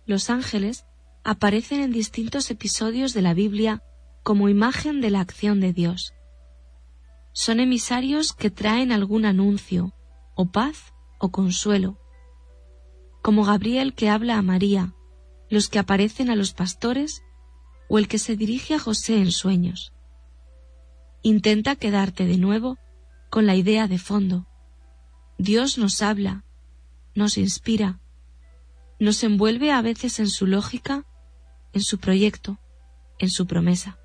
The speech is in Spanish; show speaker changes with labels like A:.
A: Los ángeles aparecen en distintos episodios de la Biblia como imagen de la acción de Dios. Son emisarios que traen algún anuncio, o paz o consuelo, como Gabriel que habla a María, los que aparecen a los pastores o el que se dirige a José en sueños. Intenta quedarte de nuevo con la idea de fondo. Dios nos habla, nos inspira, nos envuelve a veces en su lógica, en su proyecto, en su promesa.